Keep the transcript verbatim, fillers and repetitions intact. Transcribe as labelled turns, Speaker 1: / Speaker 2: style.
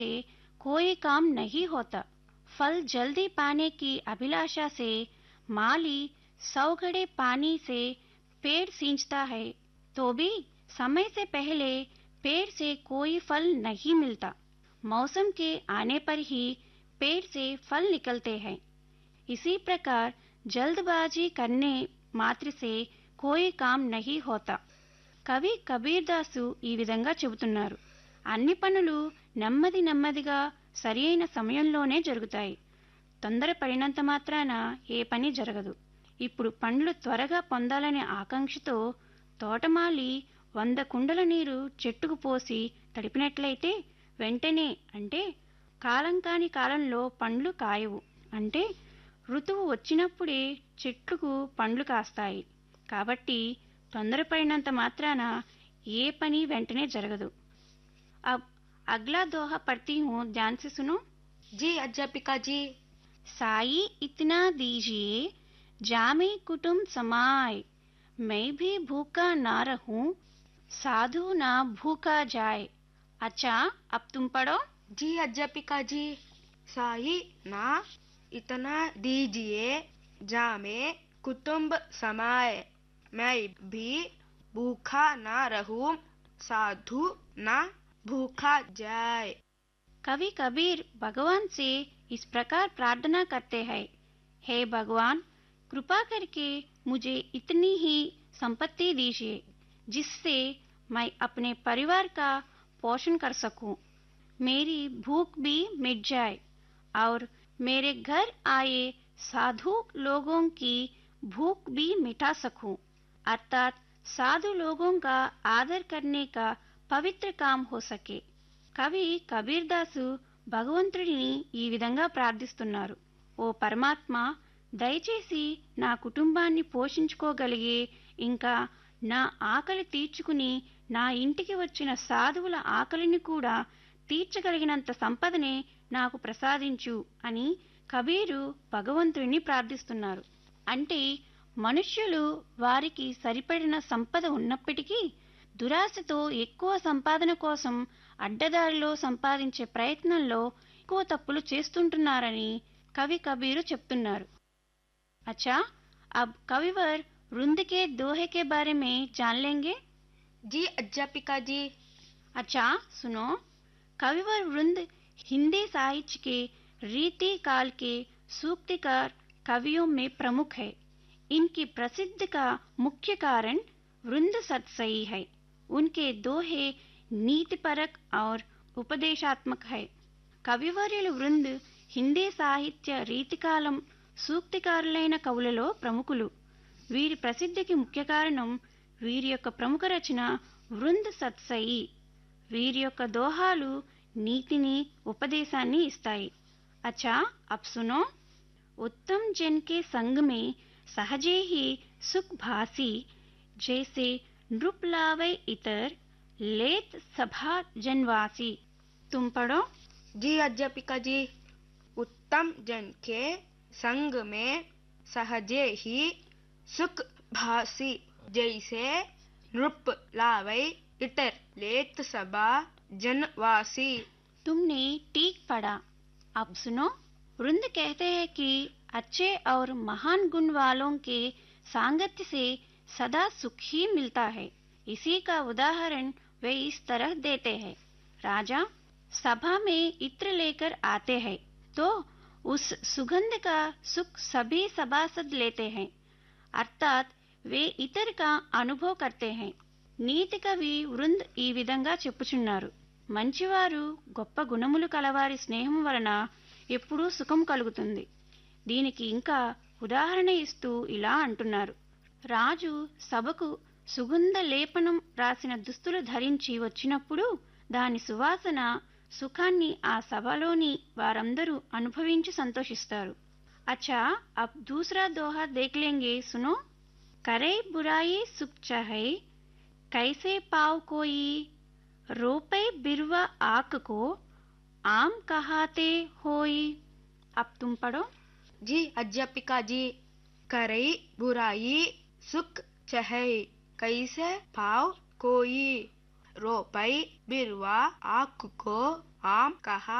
Speaker 1: कोई काम नहीं होता। फल जल्दी पाने की अभिलाषा से माली सौ घड़े पानी से पेड़ सींचता है तो भी समय से पहले पेड़ से कोई फल नहीं मिलता। मौसम के आने पर ही पेड़ से फल निकलते हैं। इसी प्रकार जल्दबाजी करने मात्र से कोई काम नहीं होता। కవి కబీర్ దాసు ఈ విధంగా చెబుతున్నారు. అన్ని పనులు నెమ్మది నెమ్మదిగా సరియైన సమయంలోనే జరుగుతాయి. తొందరపడినంత మాత్రాన ఏ పని జరగదు. ఇప్పుడు పండ్లు త్వరగా పొందాలనే ఆకాంక్షతో తోటమాలి వంద కుండల నీరు చెట్టుకు పోసి తడిపినట్లయితే వెంటనే అంటే కాలం కాని కాలంలో పండ్లు కాయవు. అంటే ఋతువు వచ్చినప్పుడే చెట్లకు పండ్లు కాస్తాయి. కాబట్టి తొందరపడినంత మాత్రాన ఏ పని వెంటనే జరగదు. अब अगला दोहा पढ़ती हूँ, ध्यान से सुनो.
Speaker 2: जी अध्यापिका जी.
Speaker 1: साई इतना दीजिए जामे कुटुंब समाए, मैं भी भूखा ना रहूं साधु ना भूखा जाए. अच्छा, अब तुम पढ़ो.
Speaker 2: जी अध्यापिका जी. साई ना इतना दीजिए जामे कुटुंब समाए, मैं भी भूखा ना रहूं साधु ना भूखा जाए.
Speaker 1: कवि कबीर भगवान से इस प्रकार प्रार्थना करते हैं, हे भगवान, कृपा करके मुझे इतनी ही संपत्ति दीजिए जिससे मैं अपने परिवार का पोषण कर सकूं, मेरी भूख भी मिट जाए और मेरे घर आए साधु लोगों की भूख भी मिटा सकूं. अर्थात साधु लोगों का आदर करने का పవిత్ర కామ్ హో సకే. కవి కబీర్ దాసు భగవంతుడిని ఈ విధంగా ప్రార్థిస్తున్నారు. ఓ పరమాత్మ, దయచేసి నా కుటుంబాన్ని పోషించుకోగలిగే, ఇంకా నా ఆకలి తీర్చుకుని నా ఇంటికి వచ్చిన సాధువుల ఆకలిని కూడా తీర్చగలిగినంత సంపదనే నాకు ప్రసాదించు అని కబీరు భగవంతుడిని ప్రార్థిస్తున్నారు. అంటే మనుష్యులు వారికి సరిపడిన సంపద ఉన్నప్పటికీ దురాశతో ఎక్కువ సంపాదన కోసం అడ్డదారిలో సంపాదించే ప్రయత్నంలో ఎక్కువ తప్పులు చేస్తుంటున్నారని కవి కబీరు చెప్తున్నారు. अच्छा, अब कविवर वृंद के दोहे के बारे में जान लेंगे.
Speaker 2: जी अध्यापिका जी.
Speaker 1: अच्छा सुनो. कविवर वृंद हिंदी साहित्य के रीति काल के सूक्तिकार कवियों में प्रमुख है. इनकी प्रसिद्धि का मुख्य कारण वृंद सतसई है. उनके दोहे नीतिपरक और उपदेशात्मक है. కవివర్యులు వృంద్ హిందీ సాహిత్య రీతికాలం సూక్తికారులైన కవులలో ప్రముఖులు. వీరి ప్రసిద్ధికి ముఖ్య కారణం వీరి యొక్క ప్రముఖ రచన వృంద్ సత్సయి. వీరి యొక్క దోహాలు నీతిని, ఉపదేశాన్ని ఇస్తాయి. అచ్చా, అబ్ సునో. उत्तम जन के संग में सहजे ही सुख भासी, जैसे नृप लावे इतर लेत सभा जनवासी. तुम पढ़ो.
Speaker 2: जी अध्यापिका जी. उत्तम जन के संग में सहजे ही सुख भासी, जैसे नृप लावे इतर लेत सभा जनवासी.
Speaker 1: तुमने ठीक पढ़ा. अब सुनो. वृंद कहते हैं कि अच्छे और महान गुण वालों के सांगत्य से सदा सुख ही मिलता है. इसी का उदाहरण वे इस तरह देते हैं. राजा सभा में इत्र लेकर आते हैं तो उस सुगंध का सुख सभी सभासद लेते हैं. अर्थात वे इतर का अनुभव करते हैं. నీతి కవి వృంద్ ఈ విధంగా చెప్పుచున్నారు. మంచివారు గొప్ప గుణములు కలవారి స్నేహం వలన ఎప్పుడూ సుఖం కలుగుతుంది. దీనికి ఇంకా ఉదాహరణ ఇస్తూ ఇలా అంటున్నారు. రాజు సభకు సుగంధ లేపనం రాసిన దుస్తులు ధరించి వచ్చినప్పుడు దాని సువాసన సుఖాన్ని ఆ సభలోని వారందరూ అనుభవించి సంతోషిస్తారు. అచ్చా, అబ్ దూసరా దోహా దేఖ్ లేంగే. సునో. करे बुराई सुख चाहे कैसे पाव कोई, रोपे बिरवा आक को आम कहाते होई. अब तुम पढ़ो.
Speaker 2: जी अध्यापिका जी. करे बुराई सुख चाहे कैसे पाव कोई, रोपे बिरवा आक को आम कहा